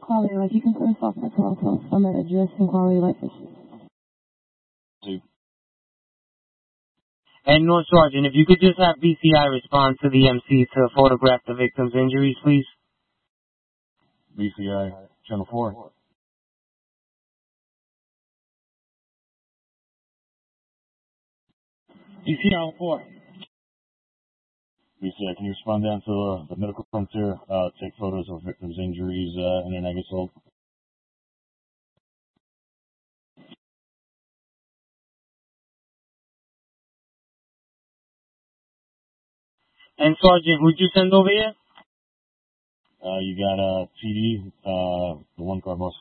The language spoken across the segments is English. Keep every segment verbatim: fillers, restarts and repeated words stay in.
Quality Life. You can first off my call from that address in Quality Life. Two. And no, Sergeant, if you could just have B C I respond to the M C to photograph the victim's injuries, please. B C I, Channel four. B C I Channel four. B C I, can you respond down to uh, the medical frontier, uh, take photos of victims' injuries uh, and their neg assault? And Sergeant, who'd you send over here? Uh, you got uh, T D, uh, the one car boss.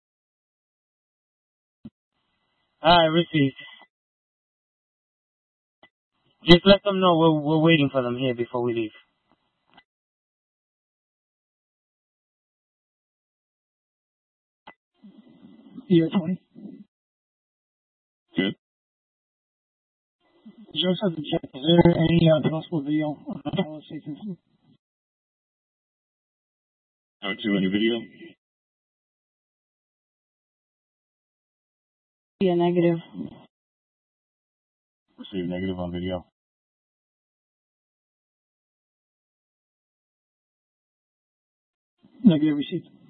Alright, received. Just let them know we're, we're waiting for them here before we leave. Year twenty. Good. Joe has to check. Is there any uh, possible video on the policy system? How to any video? Yeah, negative. Receive negative on video. Negative receipt.